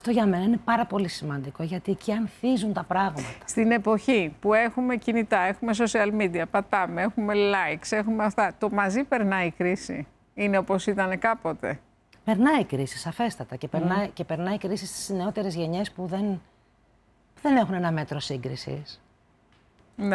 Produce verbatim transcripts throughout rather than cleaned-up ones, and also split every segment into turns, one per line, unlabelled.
Αυτό για μένα είναι πάρα πολύ σημαντικό, γιατί εκεί ανθίζουν τα πράγματα.
Στην εποχή που έχουμε κινητά, έχουμε social media, πατάμε, έχουμε likes, έχουμε αυτά, το μαζί περνάει η κρίση. Είναι όπως ήταν κάποτε.
Περνάει η κρίση, σαφέστατα. Και περνάει, mm. και περνάει η κρίση στις νεότερες γενιές που δεν, που δεν έχουν ένα μέτρο σύγκρισης.
Ναι.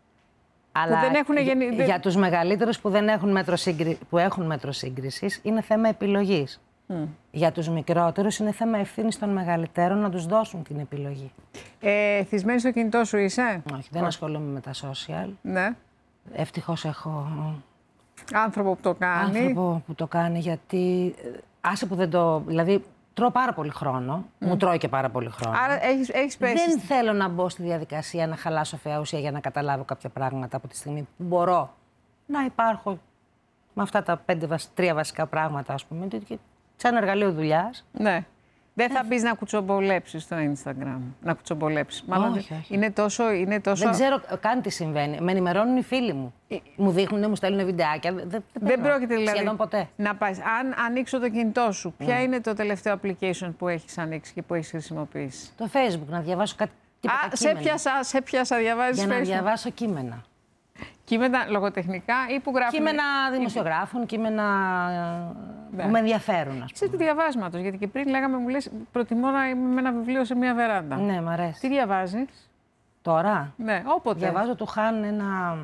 Αλλά
δεν έχουν γεννη...
για, για τους μεγαλύτερους που, δεν έχουν μέτρο σύγκρι... που έχουν μέτρο σύγκρισης, είναι θέμα επιλογής. Mm. Για τους μικρότερους είναι θέμα ευθύνης των μεγαλύτερων να τους δώσουν την επιλογή.
Ε, θυσμένη στο κινητό σου είσαι?
Όχι, δεν ασχολούμαι με τα social.
Ναι.
Ευτυχώς έχω
άνθρωπο που το κάνει.
Άνθρωπο που το κάνει, γιατί άσε που δεν το... Δηλαδή, τρώω πάρα πολύ χρόνο. Mm. Μου τρώει και πάρα πολύ χρόνο.
Άρα έχεις, έχεις πέσει.
Δεν θέλω να μπω στη διαδικασία να χαλάσω φαιά ουσία για να καταλάβω κάποια πράγματα από τη στιγμή που μπορώ να υπάρχω με αυτά τα πέντε, τρία βασικά πράγματα, ας πούμε, σαν εργαλείο δουλειάς.
Ναι. Δεν θα μπεις να κουτσομπολέψεις στο Instagram. Να κουτσομπολέψεις. Μάλλον
όχι, όχι.
Είναι τόσο, είναι τόσο...
Δεν ξέρω καν τι συμβαίνει. Με ενημερώνουν οι φίλοι μου. Ε... Μου δείχνουν, μου στέλνουν βιντεάκια. Δεν, δεν,
δεν πρόκειται δηλαδή
σχεδόν ποτέ.
Να πας. Αν ανοίξω το κινητό σου, ποια mm. είναι το τελευταίο application που έχεις ανοίξει και που έχεις χρησιμοποιήσει?
Το Facebook, να διαβάσω κάτι.
Α, σε πιάσα, σε πιάσα, διαβάζεις
Για
Facebook.
να διαβάσω κείμενα.
Κείμενα λογοτεχνικά ή που γράφουν?
Κείμενα δημοσιογράφων, κείμενα ναι. που με ενδιαφέρουν, ας πούμε.
Ξέρεις του διαβάσματος, γιατί και πριν λέγαμε, μου λες, προτιμώ να είμαι με ένα βιβλίο σε μια βεράντα.
Ναι, μ' αρέσει.
Τι διαβάζεις?
Τώρα?
Ναι, όποτε.
Διαβάζω του Χάν ένα...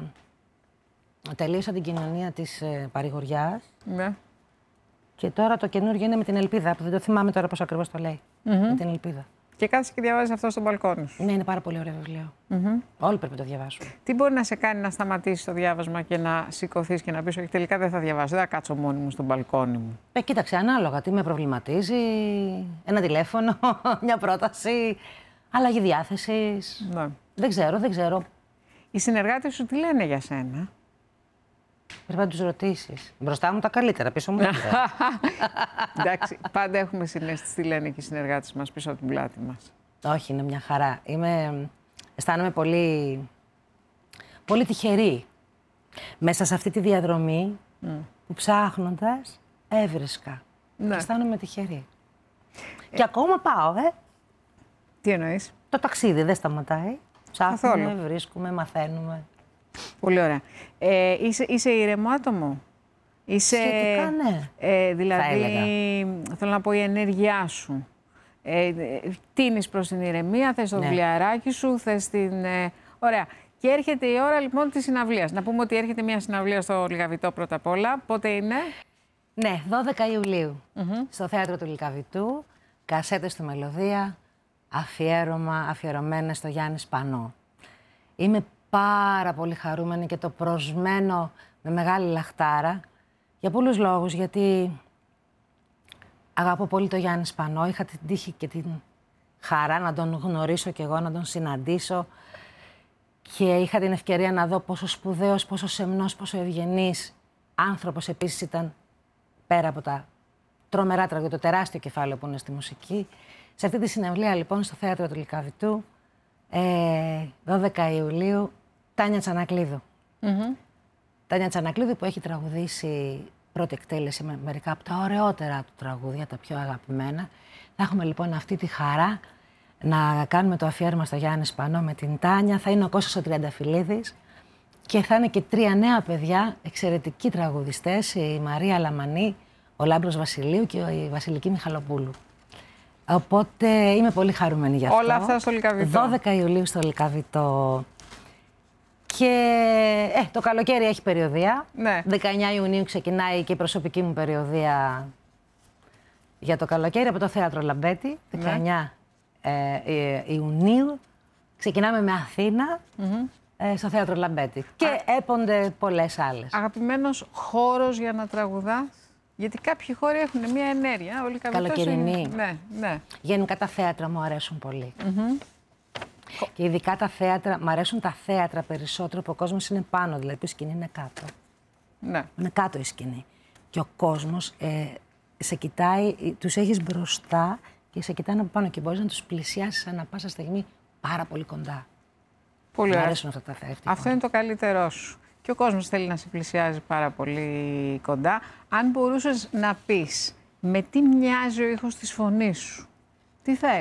Τελείωσα την κοινωνία της ε, παρηγοριάς.
Ναι.
Και τώρα το καινούργιο είναι με την ελπίδα, που δεν το θυμάμαι τώρα πώς ακριβώς το λέει. Mm-hmm. Με την ελπίδα.
Και κάθεσαι και διαβάζεις αυτό στο μπαλκόνι σου.
Ναι, είναι πάρα πολύ ωραίο βιβλίο.
Mm-hmm.
Όλοι πρέπει να το διαβάσουν.
Τι μπορεί να σε κάνει να σταματήσεις το διάβασμα και να σηκωθείς και να πεις: όχι, τελικά δεν θα διαβάσω, δεν θα κάτσω μόνη μου στο μπαλκόνι μου?
Ε, κοίταξε, ανάλογα τι με προβληματίζει. Ένα τηλέφωνο, μια πρόταση, αλλαγή διάθεσης.
Ναι.
Δεν ξέρω, δεν ξέρω.
Οι συνεργάτες σου τι λένε για σένα?
Πρέπει να τους ρωτήσεις. Μπροστά μου τα καλύτερα, πίσω μου τα καλύτερα.
Εντάξει, πάντα έχουμε συναίσθηση τι λένε και οι συνεργάτες μας πίσω από την πλάτη μας.
Όχι, είναι μια χαρά. Είμαι... Αισθάνομαι πολύ... πολύ τυχερή μέσα σε αυτή τη διαδρομή mm. που ψάχνοντας έβρισκα. Ναι. Αισθάνομαι τυχερή. Ε... Και ακόμα πάω, ε.
Τι εννοείς?
Το ταξίδι δεν σταματάει. Ψάχνουμε, καθόλου. Βρίσκουμε, μαθαίνουμε.
Πολύ ωραία. Ε, είσαι, είσαι ήρεμο άτομο? Είσαι,
σχετικά, ναι.
Ε, δηλαδή, θέλω να πω, η ενέργειά σου. Ε, τίνεις προς την ηρεμία, θες το ναι. δουλειαράκι σου, θες την... Ε, ωραία. Και έρχεται η ώρα λοιπόν της συναυλίας. Να πούμε ότι έρχεται μια συναυλία στο Λυκαβητό πρώτα απ' όλα. Πότε είναι?
Ναι, δώδεκα Ιουλίου.
Mm-hmm.
Στο Θέατρο του Λυκαβητού. Κασέτες του Μελωδία. Αφιέρωμα, αφιερωμένες στο Γιάννη Σπανό. Είμαι πάρα πολύ χαρούμενη και το προσμένω με μεγάλη λαχτάρα. Για πολλούς λόγους, γιατί αγαπώ πολύ το Γιάννη Σπανό. Είχα την τύχη και την χαρά να τον γνωρίσω και εγώ, να τον συναντήσω. Και είχα την ευκαιρία να δω πόσο σπουδαίος, πόσο σεμνός, πόσο ευγενής άνθρωπος επίσης ήταν, πέρα από τα τρομερά τραγούδια, το τεράστιο κεφάλαιο που είναι στη μουσική. Σε αυτή τη συναυλία, λοιπόν, στο Θέατρο του Λυκαβητού, ε, δώδεκα Ιουλίου, Τάνια Τσανακλείδου.
Mm-hmm.
Τάνια Τσανακλείδου που έχει τραγουδήσει πρώτη εκτέλεση με μερικά από τα ωραιότερα του τραγούδια, τα πιο αγαπημένα. Θα έχουμε λοιπόν αυτή τη χαρά να κάνουμε το αφιέρωμα στο Γιάννη Σπανό με την Τάνια. Θα είναι ο Κώστας ο Τριανταφυλλίδης και θα είναι και τρία νέα παιδιά, εξαιρετικοί τραγουδιστές, η Μαρία Λαμανή, ο Λάμπρος Βασιλείου και η Βασιλική Μιχαλοπούλου. Οπότε είμαι πολύ χαρούμενη γι' αυτό.
Όλα αυτά στο Λυκαβητό.
δώδεκα Ιουλίου στο Λυκαβητό. Και ε, το καλοκαίρι έχει περιοδεία.
Ναι.
δεκαεννιά Ιουνίου ξεκινάει και η προσωπική μου περιοδεία για το καλοκαίρι από το Θέατρο Λαμπέτη. δεκαεννιά ναι. ε, Ιουνίου ξεκινάμε με Αθήνα mm-hmm. ε, στο Θέατρο Λαμπέτη. Και Α... έπονται πολλές άλλες.
Αγαπημένος χώρος για να τραγουδάς? Γιατί κάποιοι χώροι έχουν μια ενέργεια. Όλοι
καλοκαιρινή.
Είναι... Ναι, ναι.
Γενικά τα θέατρα μου αρέσουν πολύ.
Mm-hmm.
Και ειδικά τα θέατρα, μ' αρέσουν τα θέατρα περισσότερο που ο κόσμος είναι πάνω, δηλαδή η σκηνή είναι κάτω.
Ναι.
Είναι κάτω η σκηνή. Και ο κόσμος ε, σε κοιτάει, τους έχεις μπροστά και σε κοιτάνε από πάνω και μπορείς να τους πλησιάσεις ανά πάσα στιγμή πάρα πολύ κοντά.
Πολύ
μ' αρέσουν αυτά τα θέατρα.
Αυτό είναι το καλύτερό σου. Και ο κόσμος θέλει να σε πλησιάζει πάρα πολύ κοντά. Αν μπορούσες να πεις με τι μοιάζει ο ήχος της φωνής σου, Τι θέλει.